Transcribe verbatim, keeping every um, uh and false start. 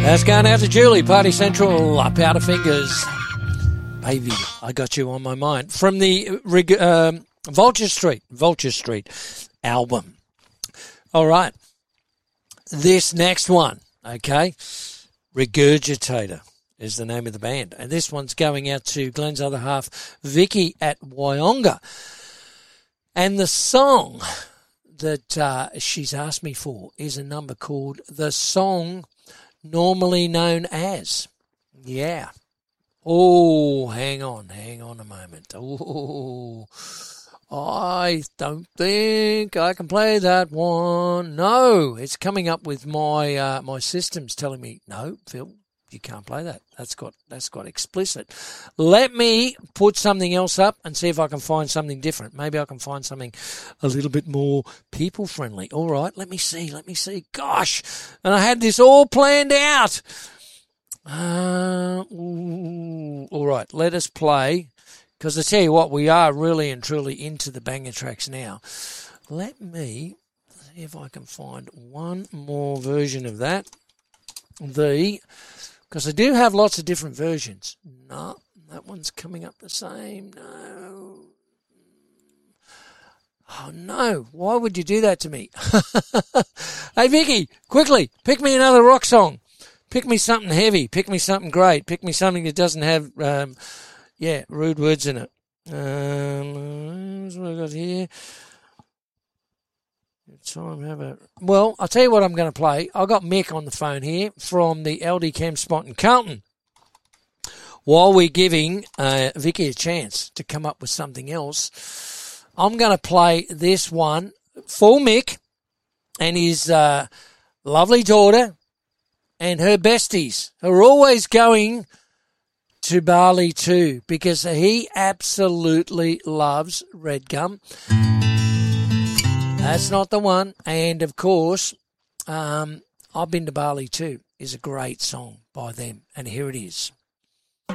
That's going out to Julie, Party Central, Powder Fingers. Baby, I got you on my mind. From the um, Vulture Street, Vulture Street album. All right. This next one, okay, Regurgitator is the name of the band. And this one's going out to Glenn's other half, Vicky at Wyonga. And the song that uh, she's asked me for is a number called The Song Normally Known As. Yeah. Oh, hang on, hang on a moment. Oh, I don't think I can play that one. No, it's coming up with my uh, my system's telling me, no, Phil, you can't play that. That's got that's got explicit. Let me put something else up and see if I can find something different. Maybe I can find something a little bit more people friendly. All right, let me see, let me see. Gosh, and I had this all planned out. Uh, ooh, all right, let us play, because I tell you what, we are really and truly into the banger tracks now. Let me see if I can find one more version of that. The, because I do have lots of different versions. No, that one's coming up the same. No. Oh, no. Why would you do that to me? Hey, Vicky, quickly, pick me another rock song. Pick me something heavy. Pick me something great. Pick me something that doesn't have, um, yeah, rude words in it. Um, what have I got here? Time have a well, I'll tell you what I'm going to play. I've got Mick on the phone here from the L D Cam spot in Carlton. While we're giving uh, Vicky a chance to come up with something else, I'm going to play this one for Mick and his uh, lovely daughter and her besties, who are always going to Bali too, because he absolutely loves Red Gum. That's not the one. And, of course, um, I've Been to Bali Too is a great song by them. And here it is.